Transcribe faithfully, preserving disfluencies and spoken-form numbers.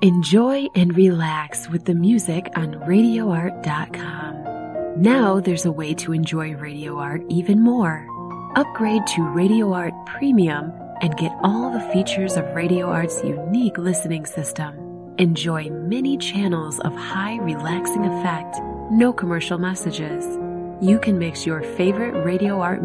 Enjoy and relax with the music on radio art dot com. Now there's a way to enjoy Radio Art even more. Upgrade to Radio Art Premium and get all the features of Radio Art's unique listening system. Enjoy many channels of high relaxing effect, no commercial messages. You can mix your favorite Radio Art